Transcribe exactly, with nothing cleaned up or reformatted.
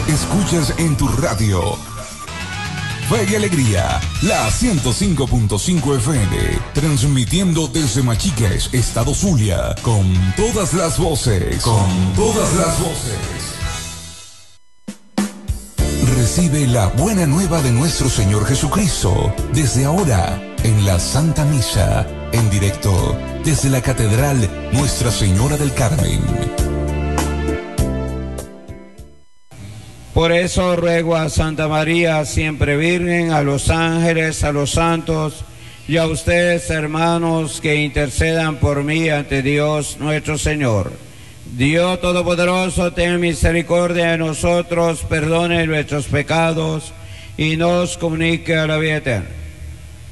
escuchas en tu radio Fe y Alegría, la ciento cinco punto cinco F M, transmitiendo desde Machiques, Estado Zulia, con todas las voces, con todas las voces. Recibe la buena nueva de nuestro Señor Jesucristo, desde ahora, en la Santa Misa, en directo, desde la Catedral Nuestra Señora del Carmen. Por eso ruego a Santa María, siempre Virgen, a los ángeles, a los santos y a ustedes, hermanos, que intercedan por mí ante Dios nuestro Señor. Dios Todopoderoso, ten misericordia de nosotros, perdone nuestros pecados y nos comunique a la vida eterna.